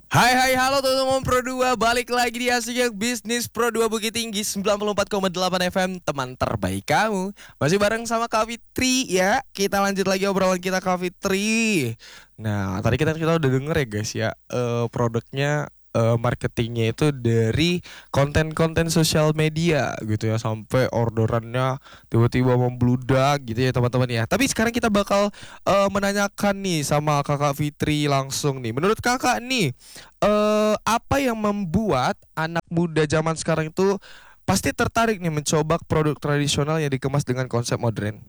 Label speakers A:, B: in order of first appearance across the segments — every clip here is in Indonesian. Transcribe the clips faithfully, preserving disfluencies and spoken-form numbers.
A: Hai hai halo teman-teman Pro dua, balik lagi di Asyik Bisnis Pro dua Bukit Tinggi sembilan puluh empat koma delapan F M, teman terbaik kamu. Masih bareng sama Kak Fitri ya. Kita lanjut lagi obrolan kita, Kak Fitri. Nah, tadi kita kita udah denger ya guys ya, eh, produknya, eh, marketingnya itu dari konten-konten sosial media gitu ya, sampai orderannya tiba-tiba membludak gitu ya teman-teman ya. Tapi sekarang kita bakal eh, menanyakan nih sama Kakak Fitri langsung nih. Menurut Kakak nih, eh apa yang membuat anak muda zaman sekarang itu pasti tertarik nih mencoba produk tradisional yang dikemas dengan konsep modern?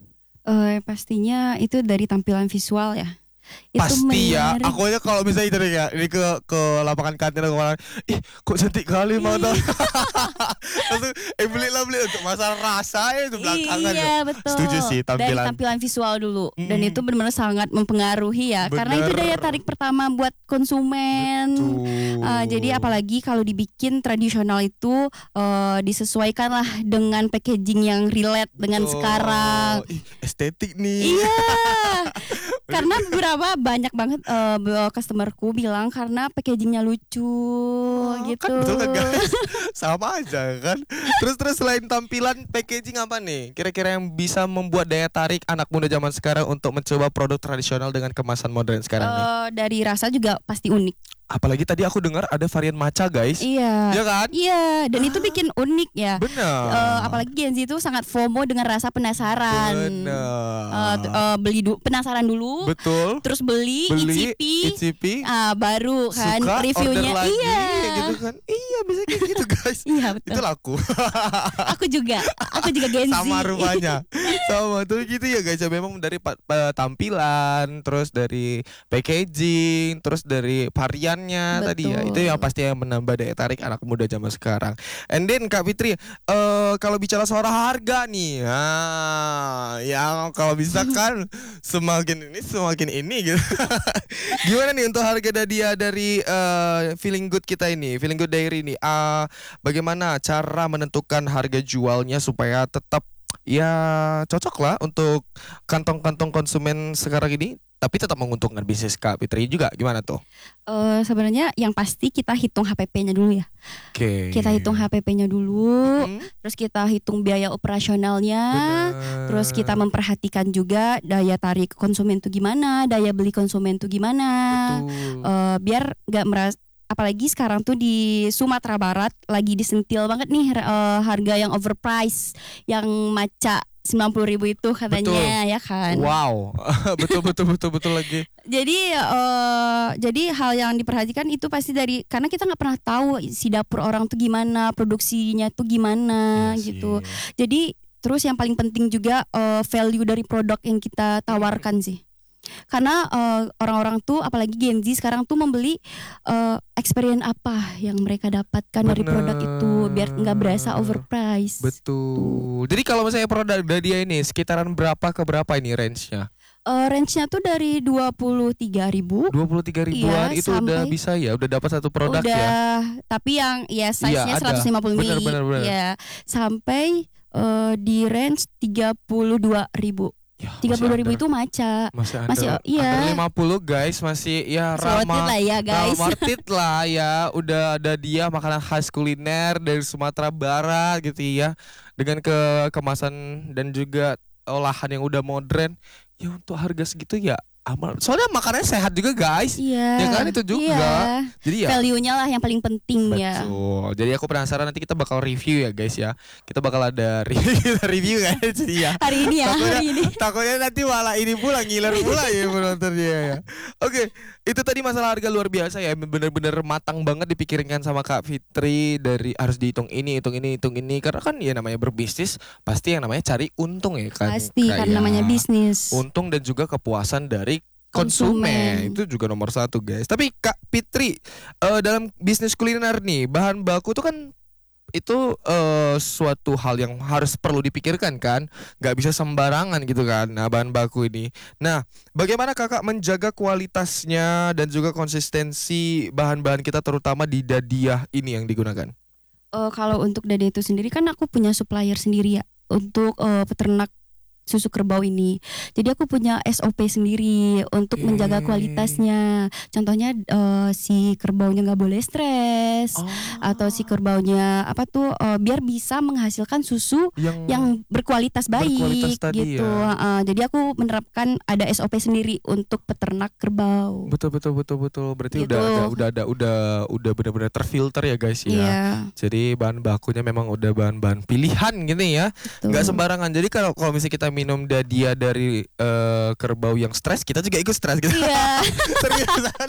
B: Eh, pastinya itu dari tampilan visual ya. Itu
A: Pasti ya,
B: menarik.
A: aku aja kalau misalnya itu nih ya, ini ke ke lapangan kantin atau kemana, ih kok cantik kali mata. Langsung, eh belilah beli untuk masalah rasa ya itu belakangan ya.
B: Iya betul.
A: Setuju sih
B: Dari
A: tampilan.
B: tampilan visual dulu. Dan
A: Mm,
B: itu benar-benar sangat mempengaruhi ya. Karena itu daya
A: bener.
B: tarik pertama buat konsumen. Eh, jadi
A: Betul.
B: apalagi kalau dibikin tradisional itu eh, disesuaikan lah dengan packaging yang relate dengan sekarang.
A: Betul. Ih, estetik nih.
B: Iya. Karena beberapa banyak banget eh, be- customerku bilang karena packagingnya lucu
A: Oh,
B: gitu.
A: kan betul kan guys, sama aja kan. Terus terus selain tampilan, packaging apa nih kira-kira yang bisa membuat daya tarik anak muda zaman sekarang untuk mencoba produk tradisional dengan kemasan modern sekarang nih?
B: Eh, dari rasa juga pasti unik.
A: Apalagi tadi aku dengar ada varian matcha guys,
B: Iya.
A: ya kan?
B: Iya, dan itu
A: Ah,
B: bikin unik ya. Eh,
A: benar.
B: apalagi Gen Z itu sangat FOMO dengan rasa penasaran. Eh, t-
A: Benar.
B: eh, beli du- penasaran dulu,
A: Betul.
B: terus beli,
A: Beli,
B: icipi,
A: icipi,
B: ah, baru kan
A: suka, order
B: reviewnya.
A: lagi,
B: Iya.
A: gitu kan? Iya, bisa kayak gitu guys.
B: Iya betul.
A: Itulah aku.
B: Aku juga, aku juga Gen Z.
A: Sama rupanya, sama tuh gitu ya guys ya. Memang dari pa- pa- tampilan, terus dari packaging, terus dari variannya tadi ya, itu yang
B: Betul.
A: pasti yang menambah daya tarik anak muda zaman sekarang. And then Kak Fitri, eh kalau bicara soal harga nih, ah yang kalau bisa kan semakin ini semakin ini gitu. Gimana nih untuk harga dia dari eh, Feeling Good kita ini, Feeling Good Diary ini, ah bagaimana cara menentukan harga jualnya supaya tetap ya cocok lah untuk kantong-kantong konsumen sekarang ini, tapi tetap menguntungkan bisnis Kak Fitri juga, gimana tuh?
B: Eh, sebenarnya yang pasti kita hitung H P P-nya dulu ya.
A: Oke.
B: Kita hitung H P P-nya dulu,
A: Mm-mm.
B: terus kita hitung biaya operasionalnya, terus kita
A: Bener.
B: memperhatikan juga daya tarik konsumen tuh gimana, daya beli konsumen tuh gimana,
A: Betul.
B: Eh, biar nggak meras. Apalagi sekarang tuh di Sumatera Barat lagi disentil banget nih eh, harga yang overpriced, yang maca sembilan puluh ribu itu katanya ya kan.
A: Wow. Betul betul betul betul lagi.
B: Jadi eh jadi hal yang diperhatikan itu pasti dari karena kita nggak pernah tahu si dapur orang tuh gimana, produksinya tuh gimana
A: Iya
B: gitu.
A: sih.
B: Jadi terus yang paling penting juga eh, value dari produk yang kita tawarkan sih. Karena eh, orang-orang tuh apalagi Gen Z sekarang tuh membeli eh, experience apa yang mereka dapatkan dari produk itu biar nggak berasa
A: Bener.
B: overpriced. Tuh.
A: Betul. Jadi kalau misalnya produk dari dia ini sekitaran berapa ke berapa ini range-nya?
B: Eh, range-nya tuh dari dua puluh tiga ribu.
A: Dua puluh tiga ribuan
B: Iya,
A: itu udah
B: sampai
A: bisa ya, udah dapat satu produk ya.
B: udah, tapi yang ya
A: Iya
B: size-nya
A: ada.
B: seratus lima puluh
A: Bener
B: mili
A: bener bener.
B: ya sampai eh, di range tiga puluh dua ribu.
A: Ya,
B: tiga
A: masih
B: puluh ribu
A: under,
B: itu maca.
A: masih
B: Masih
A: under,
B: oh, iya.
A: under lima puluh guys, masih ya
B: Masih worth it
A: ramah.
B: lah ya guys.
A: Nah, worth it lah ya, udah ada dia makanan khas kuliner dari Sumatera Barat gitu ya, dengan ke kemasan dan juga olahan yang udah modern. Ya untuk harga segitu ya amal. Soalnya makanannya sehat juga guys.
B: Iya.
A: Ya kan itu juga.
B: Iya.
A: Jadi ya
B: Value-nya lah yang paling penting ya.
A: betul. Jadi aku penasaran nanti kita bakal review ya guys ya. Kita bakal ada review kita review kan jadi ya.
B: Hari ini ya,
A: Takutnya,
B: hari ini.
A: takutnya nanti malah ini pula ngiler pula ya penontonnya ya. Oke, itu tadi masalah harga luar biasa ya. Bener-bener matang banget dipikirkan sama Kak Fitri, dari harus dihitung ini, hitung ini, hitung ini. Karena kan ya namanya berbisnis pasti yang namanya cari untung ya kan.
B: Pasti kan
A: Kayak
B: namanya bisnis.
A: untung dan juga kepuasan dari konsumen.
B: Konsumen.
A: Itu juga nomor satu guys. Tapi Kak Fitri, eh, dalam bisnis kuliner nih, bahan baku tuh kan itu eh, suatu hal yang harus perlu dipikirkan kan, nggak bisa sembarangan gitu kan. Nah bahan baku ini, nah bagaimana kakak menjaga kualitasnya dan juga konsistensi bahan-bahan kita terutama di dadiah ini yang digunakan?
B: Eh, kalau untuk dada itu sendiri kan aku punya supplier sendiri ya untuk eh, peternak susu kerbau ini. Jadi aku punya S O P sendiri untuk
A: Oke.
B: menjaga kualitasnya. Contohnya uh, si kerbaunya nggak boleh stres,
A: Oh.
B: atau si kerbaunya apa tuh uh, biar bisa menghasilkan susu
A: yang,
B: yang berkualitas baik
A: berkualitas tadi
B: gitu.
A: ya.
B: Uh, jadi aku menerapkan ada S O P sendiri untuk peternak kerbau.
A: betul betul betul betul. Berarti
B: Gitu.
A: udah ada udah ada udah udah benar-benar terfilter ya guys ya.
B: Iya,
A: Jadi bahan bakunya memang udah bahan-bahan pilihan gitu ya.
B: betul.
A: Nggak sembarangan. Jadi kalau kalau misalnya kita minum dadia dari eh, kerbau yang stres, kita juga ikut stres gitu.
B: Iya.
A: Seriusan?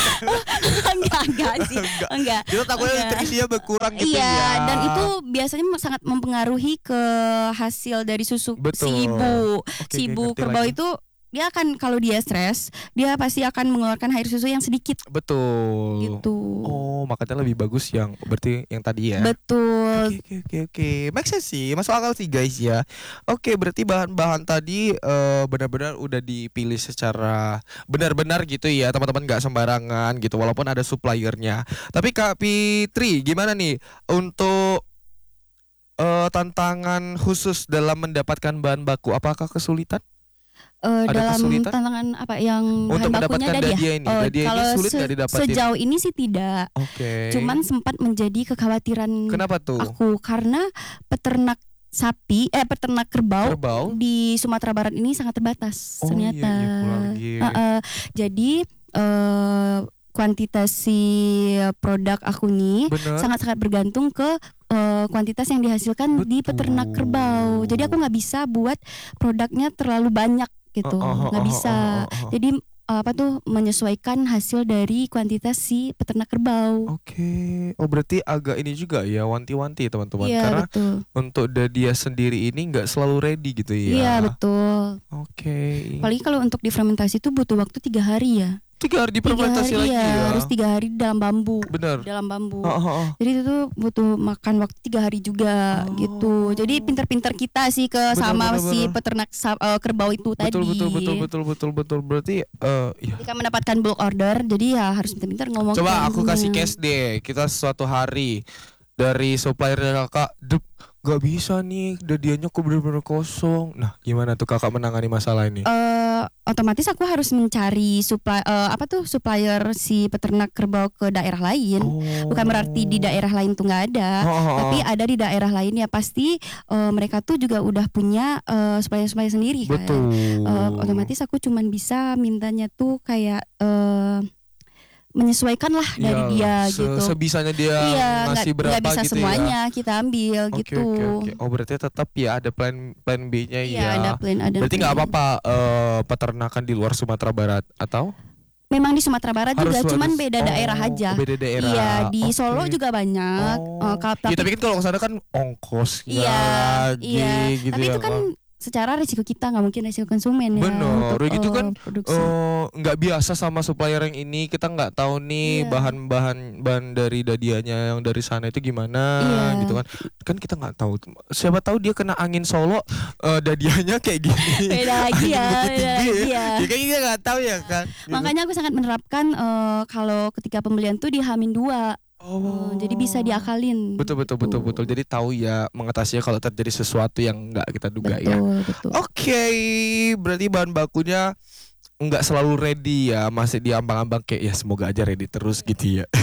B: enggak, enggak sih.
A: Enggak.
B: Enggak.
A: Kita takutnya
B: Enggak.
A: nutrisinya berkurang gitu
B: Iya,
A: ya.
B: dan itu biasanya sangat mempengaruhi ke hasil dari susu
A: Betul.
B: si ibu.
A: Oke,
B: Si
A: oke,
B: ibu
A: ngerti
B: kerbau
A: lagi.
B: itu dia akan kalau dia stres, dia pasti akan mengeluarkan air susu yang sedikit
A: Betul.
B: gitu.
A: Oh, makanya lebih bagus yang berarti yang tadi ya.
B: Betul.
A: Oke oke oke oke. Make sense sih, masuk akal sih guys ya. Oke, berarti bahan-bahan tadi eh, benar-benar udah dipilih secara benar-benar gitu ya, teman-teman, nggak sembarangan gitu walaupun ada suppliernya. Tapi Kak Fitri, gimana nih untuk eh, tantangan khusus dalam mendapatkan bahan baku? Apakah kesulitan
B: Eh,
A: Ada
B: dalam
A: kesulitan?
B: tantangan apa yang
A: untuk
B: bahan bakunya
A: mendapatkan
B: tadi ya?
A: dadia ini?
B: Oh,
A: Dadia ini
B: kalau
A: sulit
B: se-
A: nggak didapatin?
B: sejauh ini sih tidak.
A: Oke.
B: Cuman sempat menjadi kekhawatiran
A: Kenapa tuh?
B: aku karena peternak sapi eh peternak kerbau,
A: Kerbau?
B: di Sumatera Barat ini sangat terbatas
A: Oh, iya,
B: ternyata.
A: iya, pula lagi.
B: Uh, uh, jadi uh, kuantitas si produk aku nih
A: Bener.
B: sangat-sangat bergantung ke uh, kuantitas yang dihasilkan di
A: Betul.
B: peternak kerbau. Jadi aku nggak bisa buat produknya terlalu banyak gitu,
A: Oh, oh,
B: nggak
A: oh,
B: bisa.
A: oh, oh, oh.
B: Jadi uh, apa tuh menyesuaikan hasil dari kuantitas si peternak kerbau.
A: Oke, oh berarti agak ini juga ya, wanti-wanti teman-teman,
B: Iya
A: karena
B: betul.
A: untuk dadia sendiri ini nggak selalu ready gitu ya.
B: Iya betul.
A: Oke.
B: Apalagi kalau untuk difermentasi itu butuh waktu tiga hari ya.
A: Tiga hari
B: Tiga
A: difermentasi
B: hari
A: lagi
B: ya,
A: ya.
B: harus tiga hari di dalam bambu.
A: Bener.
B: Di dalam bambu.
A: Oh, oh, oh.
B: Jadi itu tuh butuh makan waktu tiga hari juga
A: Oh.
B: gitu. Jadi pinter-pinter kita sih ke
A: Betul,
B: sama
A: betul,
B: si
A: betul.
B: peternak sa- eh, kerbau itu
A: Betul
B: tadi.
A: betul betul betul betul betul berarti eh ya.
B: Jika mendapatkan bulk order, jadi ya harus pinter-pinter ngomong.
A: Coba
B: ke
A: aku
B: ibunya.
A: kasih case deh. Kita suatu hari dari suppliernya kakak, Dep, gak bisa nih, dadianya kok bener-bener kosong. Nah, gimana tuh kakak menangani masalah ini?
B: Eh, otomatis aku harus mencari supply eh, apa tuh supplier si peternak kerbau ke daerah lain.
A: Oh.
B: Bukan berarti di daerah lain tuh nggak ada,
A: Oh, oh, oh.
B: tapi ada di daerah lain ya pasti eh, mereka tuh juga udah punya eh, supplier-supplier sendiri kan.
A: Betul.
B: Eh, otomatis aku cuman bisa mintanya tuh kayak eh, menyesuaikan lah dari
A: Ya,
B: dia
A: se-
B: gitu.
A: Sebisanya dia
B: Iya,
A: ngasih
B: nggak
A: berapa
B: nggak bisa
A: gitu
B: semuanya
A: ya.
B: kita ambil
A: Oke,
B: gitu.
A: oke, oke. Oh berarti tetap ya ada plan plan B-nya
B: Iya
A: ya.
B: ada plan ada.
A: Berarti nggak
B: plan.
A: apa-apa eh, peternakan di luar Sumatera Barat atau
B: Memang di Sumatera Barat juga,
A: harus
B: cuman
A: harus-
B: beda
A: oh,
B: daerah aja.
A: Beda daerah.
B: Iya di
A: Oke.
B: Solo juga banyak.
A: Oh.
B: Eh, kalau-
A: Ya,
B: tapi,
A: tapi kan kalau ke sana kan ongkos
B: iya,
A: lagi
B: iya.
A: gitu
B: Tapi
A: ya.
B: itu kan secara risiko kita nggak mungkin risiko konsumen ya.
A: Bener,
B: untuk,
A: udah gitu
B: eh,
A: kan,
B: produksi.
A: eh, nggak biasa sama supplier yang ini, kita nggak tahu nih
B: Iya.
A: bahan-bahan bahan dari dadianya yang dari sana itu gimana
B: Iya.
A: gitu kan. Kan kita nggak tahu. Siapa tahu dia kena angin Solo, eh, dadianya kayak gini.
B: Beda lagi ya,
A: Angin Bukit
B: beda
A: Tinggi
B: lagi ya.
A: Ya kan kita nggak tahu ya kan. Gitu.
B: Makanya aku sangat menerapkan eh, kalau ketika pembelian tuh di Hamin dua.
A: Oh.
B: Eh, jadi bisa diakalin.
A: Betul betul betul
B: Gitu.
A: betul. Jadi tahu ya mengatasinya kalau terjadi sesuatu yang nggak kita duga ya.
B: Betul, betul.
A: Oke, berarti bahan bakunya nggak selalu ready ya, masih diambang-ambang kayak ya semoga aja ready terus gitu ya.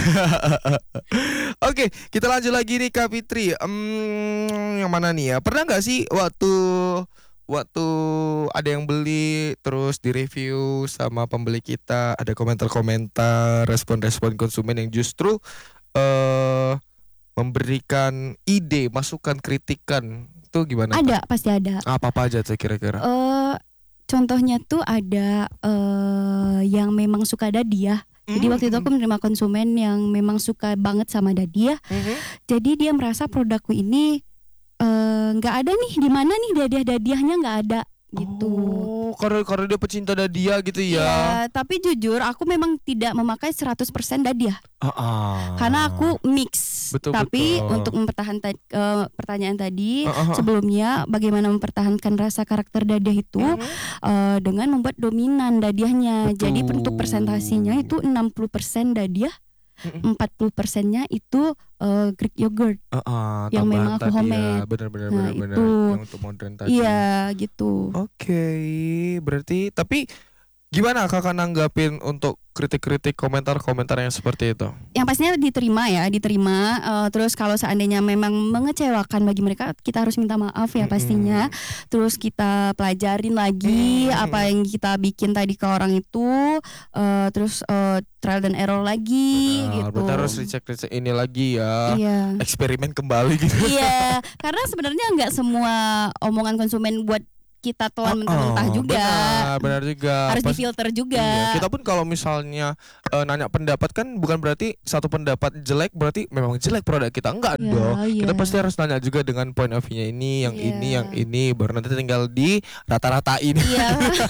A: Oke, kita lanjut lagi nih Kak Fitri. Hmm, yang mana nih ya? Pernah nggak sih waktu waktu ada yang beli terus direview sama pembeli kita, ada komentar-komentar, respon-respon konsumen yang justru eh memberikan ide, masukan, kritikan, tuh gimana?
B: Ada, pasti ada.
A: Apa-apa aja tuh kira-kira?
B: Eh contohnya tuh ada eh yang memang suka dadiah. Jadi waktu itu aku menerima konsumen yang memang suka banget sama dadiah.
A: Mhm.
B: Jadi dia merasa produkku ini eh, nggak ada nih, di mana nih dadiah-dadiahnya nggak ada gitu.
A: Oh, karena karena dia pecinta dadia gitu ya.
B: Ya, tapi jujur aku memang tidak memakai seratus persen dadiah.
A: Ah, ah.
B: Karena aku mix.
A: Betul,
B: Tapi
A: betul.
B: untuk mempertahankan eh, pertanyaan tadi
A: Ah, ah, ah.
B: sebelumnya bagaimana mempertahankan rasa karakter dadiah itu
A: Mhm.
B: eh, dengan membuat dominan dadiahnya.
A: Betul.
B: Jadi untuk presentasinya itu enam puluh persen dadiah,
A: Mm-mm.
B: empat puluh persennya itu uh, Greek yogurt.
A: Uh-uh,
B: Yang
A: tambahan
B: memang aku
A: tadi
B: homemade.
A: ya, benar-benar
B: Nah,
A: benar-benar
B: itu.
A: yang untuk modern tadi.
B: Iya gitu.
A: Oke, berarti tapi gimana kakak nanggapin untuk kritik-kritik komentar-komentar yang seperti itu?
B: Yang pastinya diterima ya, diterima. Uh, terus kalau seandainya memang mengecewakan bagi mereka, kita harus minta maaf ya pastinya.
A: Mm-mm.
B: Terus kita pelajarin lagi
A: Mm-mm.
B: apa yang kita bikin tadi ke orang itu. Uh, terus uh, trial dan error lagi
A: Benar,
B: gitu.
A: berarti harus recheck-recheck ini lagi ya,
B: Iya.
A: eksperimen kembali gitu.
B: Iya, karena sebenarnya nggak semua omongan konsumen buat kita telan mentah-mentah
A: Oh,
B: juga.
A: benar, benar juga.
B: Harus
A: Pas-
B: difilter juga.
A: Iya, kita pun kalau misalnya eh, nanya pendapat kan bukan berarti satu pendapat jelek berarti memang jelek produk kita, enggak
B: Iya,
A: dong.
B: iya.
A: Kita pasti harus nanya juga dengan point of view-nya ini, yang
B: Iya.
A: ini, yang ini, baru nanti tinggal di rata-ratain.
B: Iya,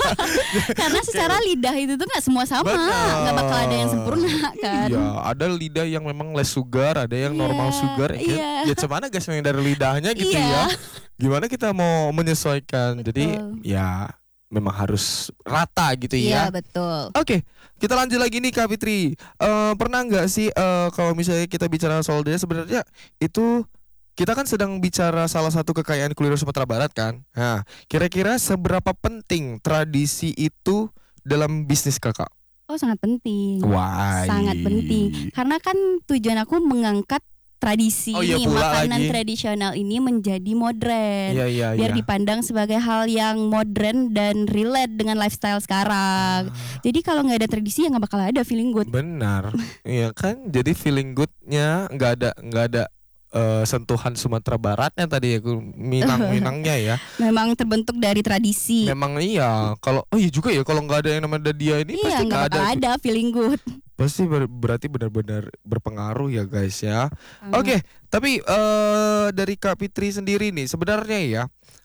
B: karena secara lidah itu tuh nggak semua sama,
A: Benar.
B: nggak bakal ada yang sempurna kan.
A: Iya, ada lidah yang memang less sugar, ada yang
B: Iya,
A: normal sugar. Ya,
B: iya.
A: ya cuman guys yang dari lidahnya gitu
B: Iya.
A: ya. Gimana kita mau menyesuaikan? Jadi
B: Betul.
A: ya memang harus rata gitu
B: Iya
A: ya.
B: betul.
A: Oke, kita lanjut lagi nih Kak Fitri. Eh, pernah nggak sih eh, kalau misalnya kita bicara soal dia sebenarnya itu kita kan sedang bicara salah satu kekayaan kuliner Sumatera Barat kan. Nah, kira-kira seberapa penting tradisi itu dalam bisnis kakak?
B: Oh sangat penting.
A: Wah,
B: Sangat penting. Karena kan tujuan aku mengangkat tradisi
A: Oh iya
B: ini,
A: pula
B: makanan
A: lagi.
B: tradisional ini menjadi modern.
A: Iya iya
B: Biar
A: iya.
B: dipandang sebagai hal yang modern dan relate dengan lifestyle sekarang. Jadi kalau nggak ada tradisi ya nggak bakal ada feeling good.
A: Benar, iya kan. Jadi feeling goodnya nggak ada nggak ada eh, sentuhan Sumatera Baratnya tadi ya, Minang-Minangnya ya.
B: Memang terbentuk dari tradisi.
A: Memang iya. Kalau oh iya juga ya kalau nggak ada yang namanya dia ini
B: Iya
A: pasti
B: nggak
A: nggak
B: bakal
A: ada.
B: ada feeling good.
A: Pasti ber- berarti benar-benar berpengaruh ya guys ya.
B: Hmm.
A: Oke, tapi eh dari Kak Fitri sendiri nih sebenarnya ya,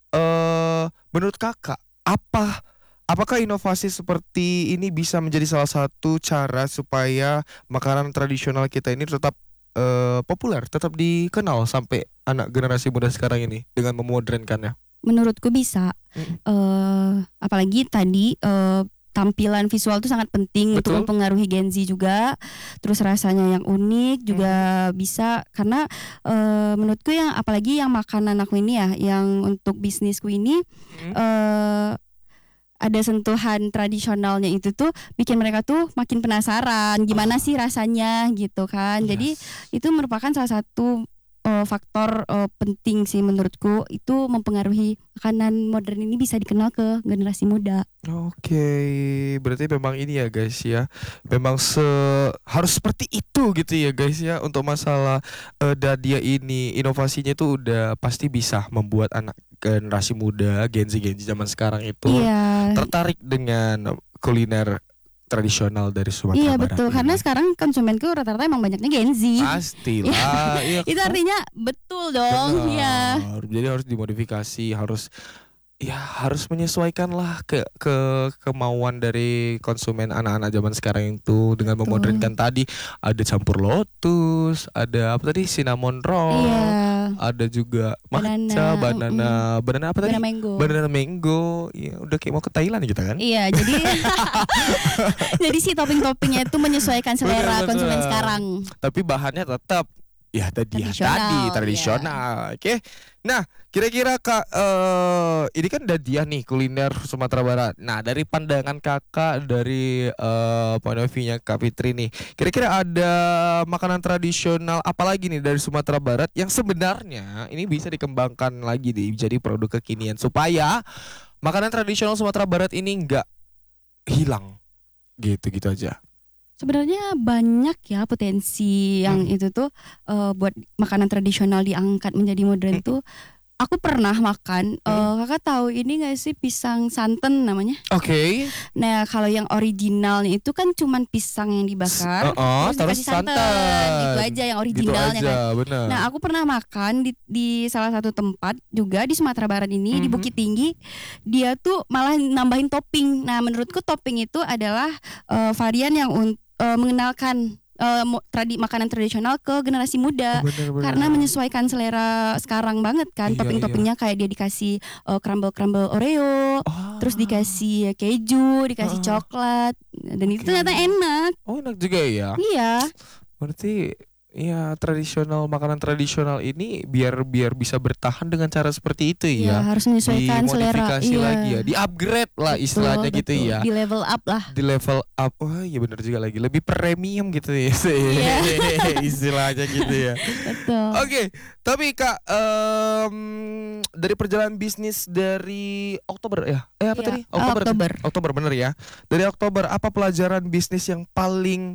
A: eh menurut kakak apa apakah inovasi seperti ini bisa menjadi salah satu cara supaya makanan tradisional kita ini tetap eh, populer, tetap dikenal sampai anak generasi muda sekarang ini dengan memodernkannya?
B: Menurutku bisa.
A: Mm.
B: eh apalagi tadi eh, tampilan visual itu sangat penting untuk
A: Betul.
B: mempengaruhi Gen Z juga. Terus rasanya yang unik juga bisa karena eh, menurutku yang apalagi yang makanan aku ini ya, yang untuk bisnisku ini
A: Hmm.
B: eh ada sentuhan tradisionalnya itu tuh bikin mereka tuh makin penasaran gimana
A: Ah.
B: sih rasanya gitu kan. Jadi
A: Yes.
B: itu merupakan salah satu eh, faktor eh, penting sih menurutku, itu mempengaruhi makanan modern ini bisa dikenal ke generasi muda.
A: Oke, berarti memang ini ya guys ya, memang se harus seperti itu gitu ya guys ya untuk masalah eh, Dadia ini inovasinya itu udah pasti bisa membuat anak generasi muda Gen Z Gen Z zaman sekarang itu
B: Iya.
A: tertarik dengan kuliner tradisional dari Sumatera
B: Iya
A: Barat
B: betul,
A: ini.
B: karena sekarang konsumenku rata-rata emang banyaknya Gen Z.
A: Pastilah, iya
B: Itu
A: kan?
B: artinya betul dong, ya.
A: Benar. Jadi harus dimodifikasi, harus ya harus menyesuaikan lah ke ke kemauan dari konsumen anak-anak zaman sekarang itu dengan
B: Betul.
A: memodernkan tadi ada campur lotus, ada apa tadi cinnamon roll,
B: Iya.
A: ada juga
B: Banana,
A: matcha, banana, banana apa tadi?
B: Banana mango.
A: Banana mango. Ya udah kayak mau ke Thailand kita kan?
B: Iya, jadi jadi si topping-toppingnya itu menyesuaikan selera
A: Benar,
B: konsumen
A: benar.
B: sekarang.
A: Tapi bahannya tetap ya tadi ya
B: Tradisional,
A: tadi
B: ya.
A: tradisional. Oke. Nah, kira-kira Kak eh ini kan Dadia nih kuliner Sumatera Barat. Nah, dari pandangan Kakak dari eh point of view-nya Kak Fitri nih, kira-kira ada makanan tradisional apa lagi nih dari Sumatera Barat yang sebenarnya ini bisa dikembangkan lagi nih jadi produk kekinian supaya makanan tradisional Sumatera Barat ini enggak hilang gitu-gitu aja.
B: Sebenarnya banyak ya potensi yang
A: Hmm.
B: itu tuh eh, buat makanan tradisional diangkat menjadi modern
A: Hmm.
B: tuh. Aku pernah makan, eh, kakak tahu ini gak sih pisang santan namanya?
A: Oke.
B: Nah kalau yang originalnya itu kan cuman pisang yang dibakar,
A: Heeh,
B: terus
A: terus
B: dikasih santan.
A: santan.
B: Itu aja yang
A: Gitu
B: originalnya
A: aja,
B: kan.
A: benar.
B: Nah aku pernah makan di, di salah satu tempat juga di Sumatera Barat ini, di
A: Mhm.
B: Bukit Tinggi. Dia tuh malah nambahin topping. Nah menurutku topping itu adalah eh, varian yang un- eh, mengenalkan eh, mo- tradi makanan tradisional ke generasi muda.
A: Bener-bener.
B: Karena menyesuaikan selera sekarang banget kan.
A: Iya,
B: Topping-toppingnya kayak dia dikasih eh, crumble-crumble Oreo,
A: Oh.
B: terus dikasih keju, dikasih
A: Ah.
B: coklat, dan itu
A: Oke.
B: ternyata enak.
A: Oh enak juga ya.
B: Iya.
A: Berarti ya tradisional makanan tradisional ini biar biar bisa bertahan dengan cara seperti itu
B: Iya,
A: ya.
B: harus menyesuaikan selera.
A: Dimodifikasi
B: Iya.
A: lagi ya, di-upgrade lah
B: Betul,
A: istilahnya gitu
B: betul.
A: ya.
B: Di level up lah.
A: Di level up. Wah, iya benar juga lagi. Lebih premium gitu ya.
B: Iya.
A: Istilahnya gitu ya.
B: Betul.
A: Oke, tapi Kak em, dari perjalanan bisnis dari Oktober ya? Eh apa
B: Iya,
A: tadi?
B: eh,
A: Oktober.
B: Oktober.
A: Oktober bener ya. Dari Oktober apa pelajaran bisnis yang paling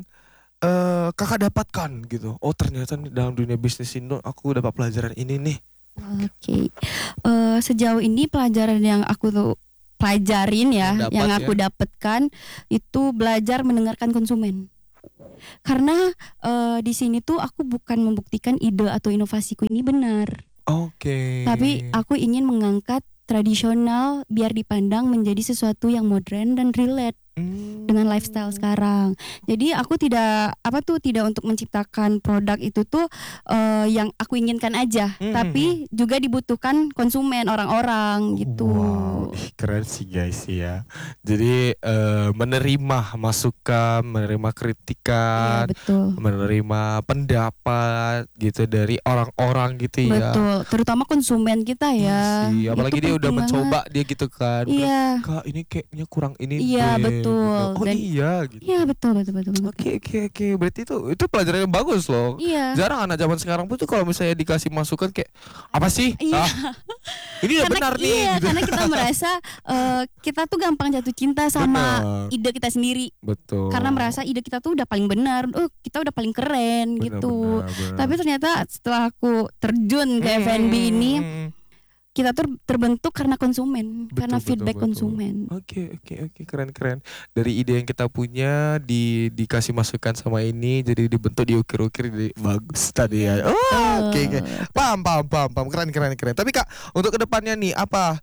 A: eh Kakak dapatkan gitu? Oh ternyata nih dalam dunia bisnis ini aku dapat pelajaran ini nih.
B: Oke. Eh, sejauh ini pelajaran yang aku tuh pelajarin ya,
A: Dapat
B: yang
A: ya.
B: aku dapatkan itu belajar mendengarkan konsumen. Karena eh, di sini tuh aku bukan membuktikan ide atau inovasiku ini benar,
A: Oke.
B: tapi aku ingin mengangkat tradisional biar dipandang menjadi sesuatu yang modern dan relate
A: Hmm.
B: dengan lifestyle sekarang. Jadi aku tidak apa tuh tidak untuk menciptakan produk itu tuh eh, yang aku inginkan aja,
A: Hmm.
B: tapi juga dibutuhkan konsumen orang-orang gitu.
A: Wow, ih, keren sih guys ya. Jadi eh, menerima masukan, menerima
B: Iya
A: kritikan,
B: betul.
A: menerima pendapat gitu dari orang-orang gitu ya.
B: Betul, terutama konsumen kita
A: Iya
B: ya.
A: sih, apalagi
B: Itu
A: dia udah
B: penting
A: mencoba
B: banget.
A: dia gitu kan. Bilang,
B: Iya.
A: Kak ini kayaknya kurang ini
B: Iya,
A: deh,"
B: betul.
A: gitu. Oh
B: Dan-
A: iya gitu.
B: Iya betul betul betul. betul.
A: Oke oke oke, berarti itu itu pelajaran yang bagus loh.
B: Iya.
A: Jarang anak zaman sekarang pun tuh kalau misalnya dikasih masukan kayak apa sih?
B: Iya.
A: Ah, ini udah
B: Karena
A: benar nih.
B: iya,
A: gitu.
B: karena kita merasa eh, kita tuh gampang jatuh cinta sama
A: Benar.
B: ide kita sendiri.
A: Betul.
B: Karena merasa ide kita tuh udah paling benar, oh kita udah paling keren
A: Benar,
B: gitu.
A: benar, benar.
B: Tapi ternyata setelah aku terjun ke F and B ini,
A: Hmm.
B: kita tuh terbentuk karena konsumen,
A: Betul,
B: karena
A: betul,
B: feedback
A: betul.
B: konsumen.
A: Oke oke oke, keren keren. Dari ide yang kita punya di dikasih masukan sama ini jadi dibentuk diukir-ukir jadi bagus tadi ya. Oh, oke oke. Paham paham paham paham, keren keren keren. Tapi Kak, untuk kedepannya nih apa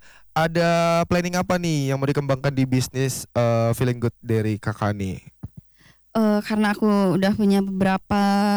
A: ada planning apa nih yang mau dikembangkan di bisnis eh, Feeling Good dari Kakak nih?
B: Eh, karena aku udah punya beberapa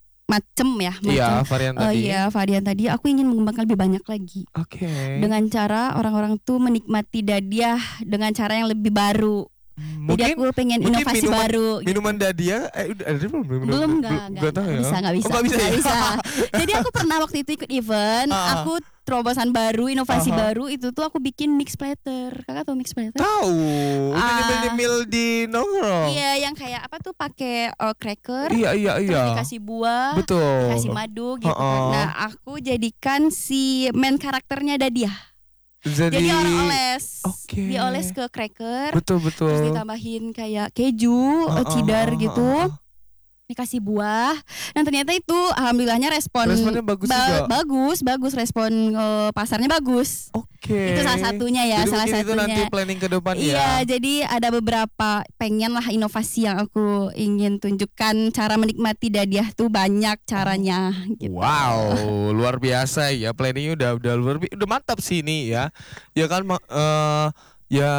B: macem ya,
A: Iya,
B: macam
A: varian
B: eh,
A: tadi.
B: iya varian tadi. Aku ingin mengembangkan lebih banyak lagi.
A: Oke.
B: Dengan cara orang-orang tuh menikmati dadiah dengan cara yang lebih baru.
A: Mungkin
B: Jadi aku pengen
A: mungkin
B: inovasi
A: minuman-
B: baru. gitu.
A: minuman Dadia eh udah ada belum belum
B: Belum nggak
A: belum
B: nggak
A: tahu
B: nggak
A: ya.
B: bisa nggak bisa
A: Oh, nggak bisa, ya?
B: nggak bisa. Jadi aku pernah waktu itu ikut event,
A: Ah.
B: aku terobosan baru, inovasi
A: Aha.
B: baru itu tuh aku bikin mix platter. Kakak tahu mix platter?
A: Tahu. Udah
B: Ah.
A: nyemil-nyemil di nongkrong.
B: Iya, yang kayak apa tuh pakai uh, cracker,
A: Iya iya
B: terus
A: iya.
B: dikasih buah,
A: Betul.
B: dikasih madu gitu kan.
A: Ha-ha.
B: Nah, aku jadikan si main karakternya Dadiah.
A: Jadi,
B: Jadi orang oles,
A: Oke.
B: dioles ke cracker,
A: Betul betul.
B: terus ditambahin kayak keju,
A: Ha-ha,
B: uh, cheddar
A: ha-ha,
B: gitu.
A: ha-ha.
B: Dikasih buah, dan ternyata itu alhamdulillahnya respon
A: Responnya bagus juga.
B: bagus, bagus respon eh, pasarnya bagus.
A: Oke.
B: Itu salah satunya ya,
A: Jadi
B: salah
A: mungkin itu nanti
B: satunya.
A: planning ke depan
B: Iya,
A: ya.
B: jadi ada beberapa pengen lah inovasi yang aku ingin tunjukkan, cara menikmati dadiah tuh banyak caranya gitu.
A: Wow, luar biasa ya, planningnya udah udah luar bi- udah mantap sih ini ya. Ya kan ma- eh, ya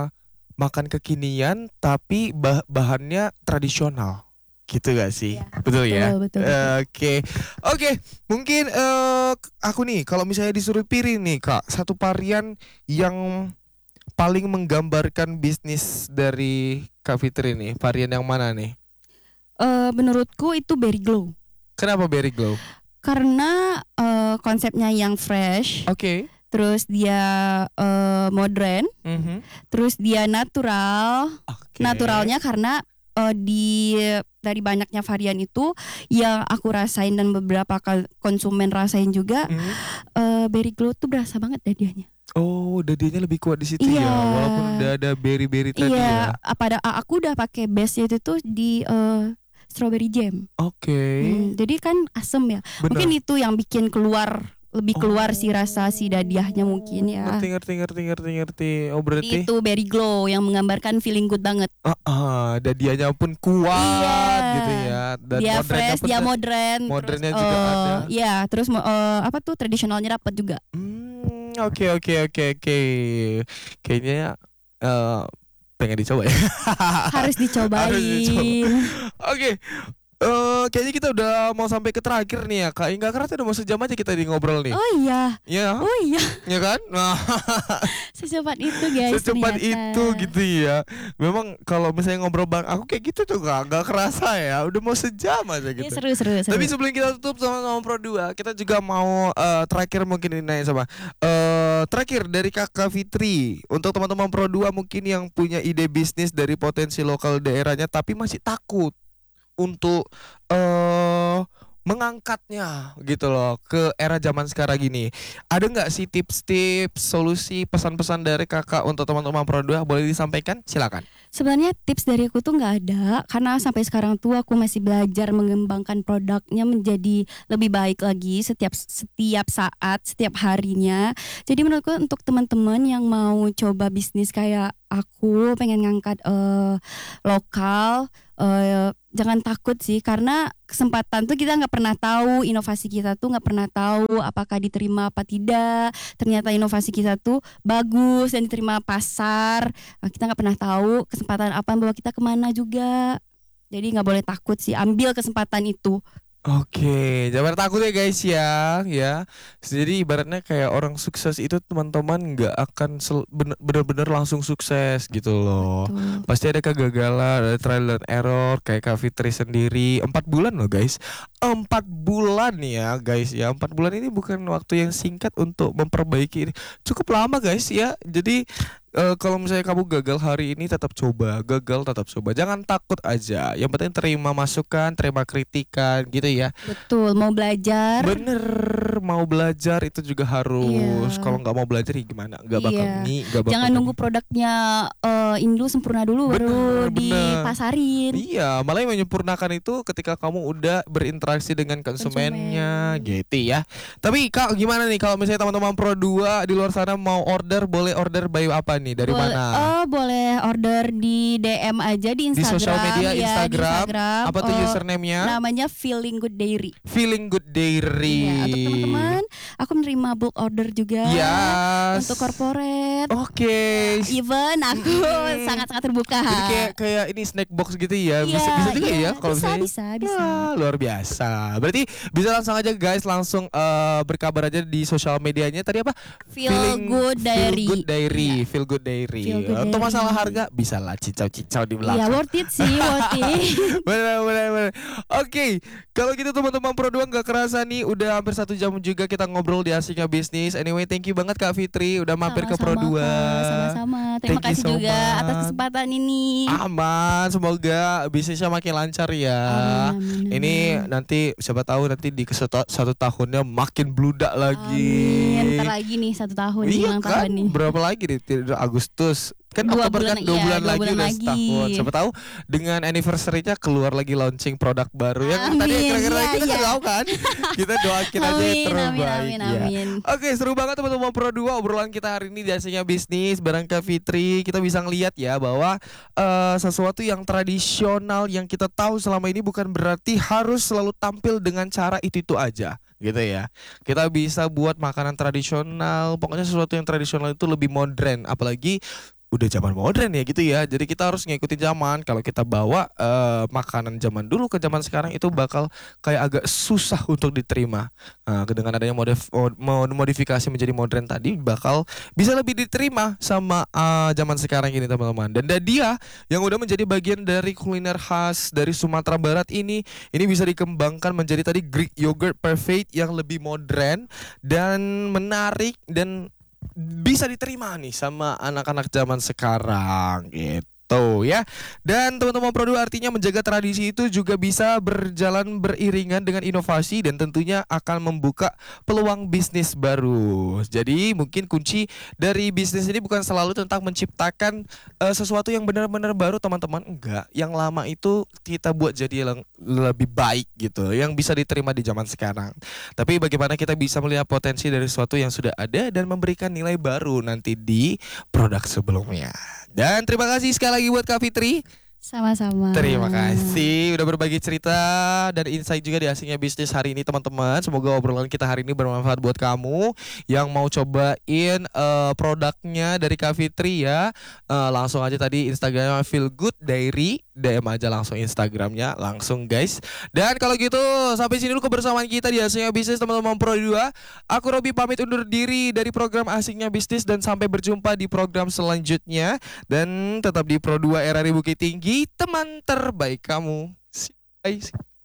A: makan kekinian tapi bah- bahannya tradisional. Gitu gak sih?
B: Iya,
A: Betul ya?
B: betul, betul,
A: Eh, Oke. Oke, mungkin eh, aku nih kalau misalnya disuruh pilih nih Kak, satu varian yang paling menggambarkan bisnis dari Kak Fitri nih, varian yang mana nih?
B: Eh, menurutku itu Berry Glow
A: Kenapa Berry Glow?
B: karena eh, konsepnya yang fresh,
A: Oke.
B: terus dia eh, modern,
A: Mhm.
B: terus dia natural.
A: Oke.
B: Naturalnya karena eh, di dari banyaknya varian itu yang aku rasain dan beberapa kal- konsumen rasain juga,
A: Mhm.
B: eh, Berry Glow tuh berasa banget dadiahnya.
A: Oh, dadianya lebih kuat di situ
B: Iya.
A: ya, walaupun udah ada berry-berry tadi ya.
B: Iya, pada aku udah pakai base itu tuh di eh, strawberry jam.
A: Oke.
B: Hmm, jadi kan asem ya.
A: Benar.
B: Mungkin itu yang bikin keluar lebih keluar si rasa si dadiahnya mungkin ya.
A: Ngerti ngerti ngerti ngerti ngerti. Oh berarti
B: Itu Berry Glow yang menggambarkan feeling good banget.
A: ah, ah, dadianya pun kuat
B: Iya.
A: gitu ya. Dan
B: Dia
A: modernnya
B: fresh,
A: pun
B: dia
A: da-
B: modern.
A: modernnya
B: terus,
A: juga
B: eh,
A: ada.
B: Iya, terus mo- eh, apa tuh tradisionalnya dapat juga.
A: Hmm, oke oke oke oke. Kayaknya eh, pengen dicoba ya.
B: Harus dicobain.
A: Harus dicoba. Oke. Eh, kayaknya kita udah mau sampai ke terakhir nih ya Kak. Enggak kerasa udah mau sejam aja kita di ngobrol nih.
B: Oh iya.
A: Iya.
B: Oh iya.
A: Ya kan? Nah,
B: Secepat itu guys.
A: secepat
B: ternyata.
A: itu gitu ya. Memang kalau misalnya ngobrol bang, aku kayak gitu tuh Kak, nggak kerasa ya. Udah mau sejam aja
B: Iya,
A: gitu.
B: seru seru seru.
A: Tapi sebelum kita tutup sama ngomong Pro dua, kita juga mau eh, terakhir mungkin ini nanya sama eh terakhir dari Kakak Fitri untuk teman-teman Pro dua mungkin yang punya ide bisnis dari potensi lokal daerahnya tapi masih takut untuk eh mengangkatnya gitu loh ke era zaman sekarang gini. Ada nggak sih tips-tips, solusi, pesan-pesan dari Kakak untuk teman-teman Pro dua boleh disampaikan? Silakan.
B: Sebenarnya tips dari aku tuh nggak ada, karena sampai sekarang tuh aku masih belajar mengembangkan produknya menjadi lebih baik lagi setiap setiap saat, setiap harinya. Jadi menurutku untuk teman-teman yang mau coba bisnis kayak aku pengen ngangkat eh, lokal, eh, jangan takut sih, karena kesempatan tuh kita nggak pernah tahu, inovasi kita tuh nggak pernah tahu apakah diterima apa tidak. Ternyata inovasi kita tuh bagus dan diterima pasar, nah, kita nggak pernah tahu kesempatan apa yang bawa kita kemana juga. Jadi nggak boleh takut sih, ambil kesempatan itu.
A: Oke, jangan takut ya guys ya, ya. Jadi ibaratnya kayak orang sukses itu teman-teman nggak akan sel- bener- bener-bener langsung sukses gitu loh.
B: Tuh.
A: Pasti ada kegagalan, ada trial and error. Kayak Kak Fitri sendiri, empat bulan loh guys, empat bulan ya guys ya. Empat bulan ini bukan waktu yang singkat untuk memperbaiki ini. Cukup lama guys ya. Jadi eh, kalau misalnya kamu gagal hari ini tetap coba, gagal tetap coba. Jangan takut aja. Yang penting terima masukan, terima kritikan gitu ya.
B: Betul, mau belajar.
A: Bener, mau belajar itu juga harus.
B: Iya.
A: Kalau nggak mau belajar ya gimana? Nggak bakal
B: Iya.
A: nih, nggak bakal.
B: Jangan nunggu produknya eh, ini dulu sempurna dulu
A: Bener,
B: baru
A: bener.
B: dipasarin.
A: Iya, malah yang menyempurnakan itu ketika kamu udah berinteraksi dengan konsumennya,
B: Konsumen.
A: gitu ya. Tapi Kak, gimana nih kalau misalnya teman-teman Pro dua di luar sana mau order, boleh order by apa nih? Dari
B: Boleh-
A: mana?
B: Oh, boleh order di D M aja di
A: Di
B: Instagram.
A: sosial media
B: ya, di
A: Instagram.
B: Instagram.
A: Apa tuh
B: Eh,
A: username-nya?
B: Namanya Feeling Good Dairy.
A: Feeling Good Dairy.
B: Iya, untuk teman-teman, aku menerima bulk order juga.
A: Yes.
B: Untuk corporate.
A: Oke.
B: Even aku
A: Mm.
B: sangat-sangat terbuka.
A: Jadi kayak kayak ini snack box gitu ya. Bisa
B: Iya,
A: bisa juga
B: iya,
A: ya kalau
B: bisa,
A: misalnya.
B: bisa, bisa.
A: Wah, luar biasa. Berarti bisa langsung aja guys langsung eh, berkabar aja di sosial medianya. Tadi apa?
B: Feel Good Dairy.
A: Feel Good Dairy. Feel Good Dairy.
B: Feel Good
A: Untuk
B: Dairy.
A: masalah harga bisa lah cicau-cicau di belakang.
B: Iya, worth it sih, worth it.
A: Bener bener bener. Oke, kalau gitu teman-teman Pro dua nggak kerasa nih udah hampir satu jam juga kita ngobrol di Asiknya Bisnis. Anyway, thank you banget Kak Fitri udah mampir ke Pro
B: Sama-sama,
A: dua.
B: Kak. Sama-sama. Terima
A: Thank you
B: kasih
A: so
B: juga atas
A: much.
B: kesempatan ini.
A: Aman, semoga bisnisnya makin lancar ya.
B: Amin, amin,
A: Ini
B: amin.
A: nanti siapa tahu nanti di kesatu, satu tahunnya makin bludak lagi.
B: Amin. Ntar lagi nih satu tahun nih,
A: Iya
B: ulang
A: kan,
B: tahun nih.
A: berapa lagi nih? Tidak, Agustus. Kan
B: Dua
A: Oktober kan
B: bulan,
A: dua
B: iya,
A: bulan
B: dua
A: lagi
B: bulan
A: udah
B: lagi.
A: setahun. Siapa tahu dengan anniversary-nya keluar lagi launching produk baru ya. Kan tadi
B: Amin,
A: kira-kira
B: iya,
A: kita nggak
B: iya.
A: tahu kan. Kita doakin aja yang
B: Amin,
A: terbaik
B: amin, amin,
A: ya.
B: amin.
A: Oke, seru banget teman-teman Pro dua obrolan kita hari ini di Asiknya Bisnis bareng Kak Fitri. Kita bisa ngelihat ya bahwa eh, sesuatu yang tradisional yang kita tahu selama ini bukan berarti harus selalu tampil dengan cara itu-itu aja gitu ya. Kita bisa buat makanan tradisional, pokoknya sesuatu yang tradisional itu lebih modern, apalagi udah zaman modern ya gitu ya. Jadi kita harus ngikutin zaman. Kalau kita bawa eh, makanan zaman dulu ke zaman sekarang itu bakal kayak agak susah untuk diterima. Nah, dengan adanya modif mod- modifikasi menjadi modern tadi bakal bisa lebih diterima sama eh, zaman sekarang ini teman-teman. Dan Dadia yang udah menjadi bagian dari kuliner khas dari Sumatera Barat ini ini bisa dikembangkan menjadi tadi Greek yogurt perfect yang lebih modern dan menarik dan bisa diterima nih sama anak-anak zaman sekarang gitu ya. Dan teman-teman Pro dua artinya menjaga tradisi itu juga bisa berjalan beriringan dengan inovasi dan tentunya akan membuka peluang bisnis baru. Jadi mungkin kunci dari bisnis ini bukan selalu tentang menciptakan eh, sesuatu yang benar-benar baru teman-teman, enggak. Yang lama itu kita buat jadi yang lebih baik gitu, yang bisa diterima di zaman sekarang. Tapi bagaimana kita bisa melihat potensi dari sesuatu yang sudah ada dan memberikan nilai baru nanti di produk sebelumnya. Dan terima kasih sekali lagi buat Kak Fitri.
B: Sama-sama.
A: Terima kasih udah berbagi cerita dan insight juga di Asiknya Bisnis hari ini teman-teman. Semoga obrolan kita hari ini bermanfaat buat kamu yang mau cobain uh, produknya dari Kak Fitri ya. Uh, langsung aja tadi Instagramnya Feel Good Diary, D M aja langsung Instagramnya langsung guys. Dan kalau gitu sampai sini dulu kebersamaan kita di Asiknya Bisnis teman-teman Pro dua. Aku Robi pamit undur diri dari program Asiknya Bisnis dan sampai berjumpa di program selanjutnya. Dan tetap di Pro dua R R I Bukit Tinggi, teman terbaik kamu. See you guys.